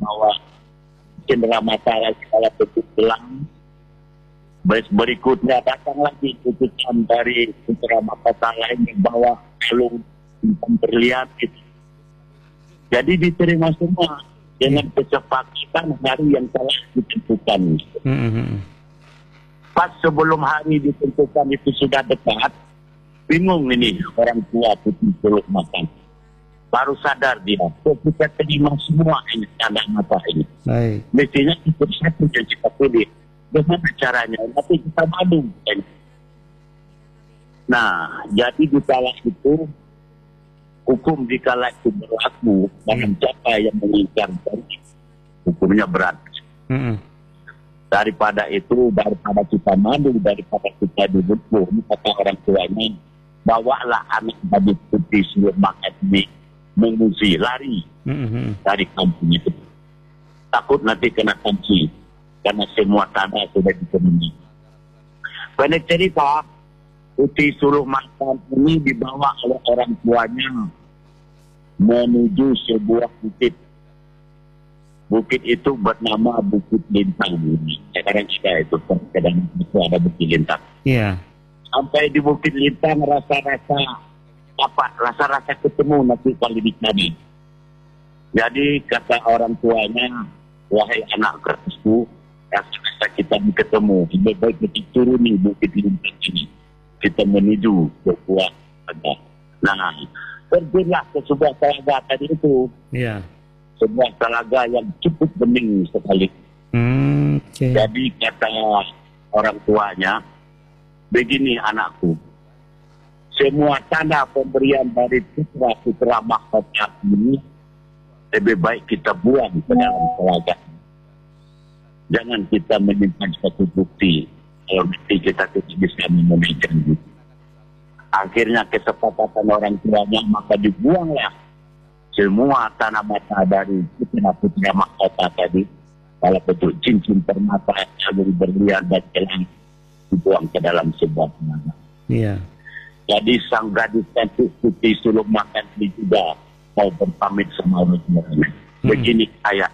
bahwa cenderamata segala bentuk gelang. Berikutnya datang lagi putusan dari cenderamata lain yang bawa kalung bintang berlian gitu. Jadi diterima semua dengan kesepakatan hari yang telah ditentukan. Pas sebelum hari ditentukan itu sudah dekat, bingung ini orang tua Putih Suluk Makan. Baru sadar dia, kita terima semua ini tanda mata ini. Baik. Mestinya itu satu yang kita pilih. Bagaimana caranya? Tapi kita madu. Nah, jadi di kala itu, hukum di kala itu berlaku, dan siapa yang mengingkarkan, hukumnya berat. Daripada kita madu, daripada kita dihukum, kata orang tuanya, bawalah anak Nabi Putih Suluk Makan ini mengungsi, lari dari kampung itu. Takut nanti kena sanksi, karena semua tanah sudah dipenuhi. Pendek cerita, Putih Suluk Makan ini dibawa oleh orang tuanya menuju sebuah bukit. Bukit itu bernama Bukit Lintang. Sekarang kita itu kadang itu ada Bukit Lintang. Iya. Sampai di Bukit Lintang rasa-rasa ketemu nanti kali di kami. Jadi kata orang tuanya, wahai anak kerasku, rasa-rasa kita ketemu. Lebih baik kita turun di Bukit Lintang ini. Kita menuju ke buah telaga. Nah, pergilah ke sebuah telaga tadi itu. Iya. Sebuah telaga yang cukup bening sekali. Jadi kata orang tuanya, begini anakku, semua tanda pemberian dari putra-putra mahkota ini lebih baik kita buang ke dalam telaga. Jangan kita menyimpan satu bukti kalau nanti kita tidak bisa memenuhi janji. Akhirnya kesepakatan orang tuanya, maka dibuanglah semua tanah mata dari putra-putra mahkota tadi, kalau bentuk cincin permata, kalung berlian dan gelang, dibuang ke dalam sebuah telaga. Iya. Jadi sang gadis cantik Putih Suluk Makan ini juga mau berpamit sama orang tuanya. Begini ayah,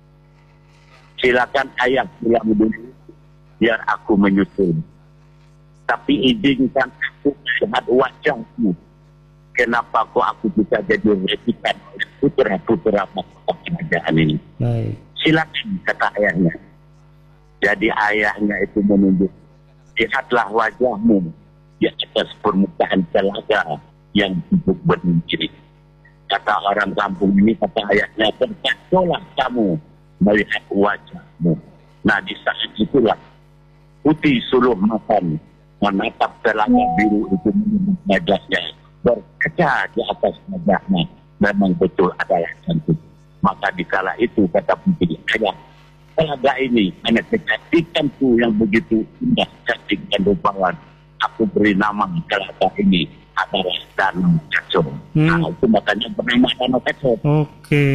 silakan ayah pulang dulu, biar aku menyusul. Tapi izinkan aku melihat wajahmu. Kenapa kok aku bisa jadi replikan oleh putra-putra mahkota kerajaan ini? Baik. Silakan, kata ayahnya. Jadi ayahnya itu menunjuk, lihatlah wajahmu di atas permukaan telaga yang cukup bermenciri. Kata orang kampung ini, kata ayahnya, terpaksalah kamu melihat wajahmu. Nah, di saat itulah Putih Suluk Makan menatap telaga biru itu menunjuk wajahnya. Berkaca di atas wajahnya memang betul adalah cantik. Maka dikala itu kata Putih, ayah, telaga ini hanya kecantikanku yang begitu indah, cantik dan rupawan. Aku beri nama telaga ini adalah Danau Kaco. Nah, itu makanya bernama Danau Kaco. Oke.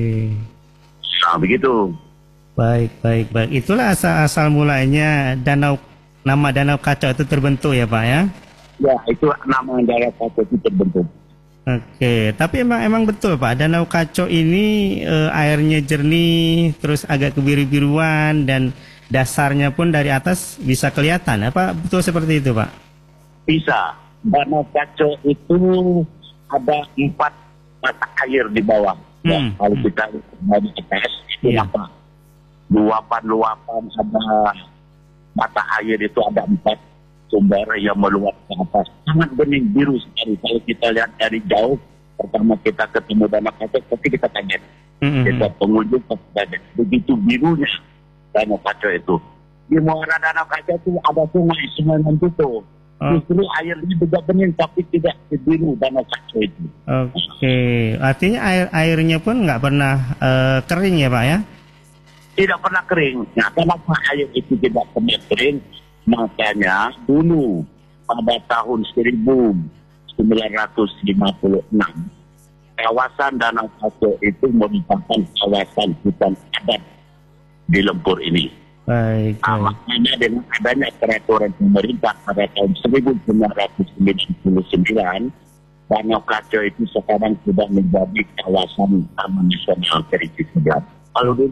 Nah, begitu. Baik. Itulah asal mulanya nama Danau Kaco itu terbentuk ya Pak ya? Ya, itu nama Danau Kaco itu terbentuk. Oke, tapi emang betul Pak, Danau Kaco ini airnya jernih, terus agak kebiru-biruan dan dasarnya pun dari atas bisa kelihatan. Apa betul seperti itu Pak? Bisa. Danau Kaco itu ada 4 mata air di bawah. Ya, kalau kita dari atas itu apa? Luapan ada mata air itu ada 4 sumber yang meluap ke atas. Sangat bening biru sekali. Kalau kita lihat dari jauh, pertama kita ketemu Danau Kaco, tapi kita kaget. Kita pengunjung kaget. Begitu birunya Danau Kaco itu. Di muara Danau Kaco itu ada sungai Mantuto. Justru airnya juga bening, tapi tidak biru Danau Kaco itu. Oke, artinya airnya pun nggak pernah kering ya Pak ya? Tidak pernah kering. Nah, kenapa air itu tidak pernah kering? Makanya dulu pada tahun 1956 kawasan Danau Kaco itu merupakan kawasan hutan adat di Lempur ini. Baik. Makanya dengan adanya peraturan pemerintah pada tahun 1999, Danau Kaco itu sekarang sudah menjadi kawasan Taman Nasional Kerinci Segat. Kalau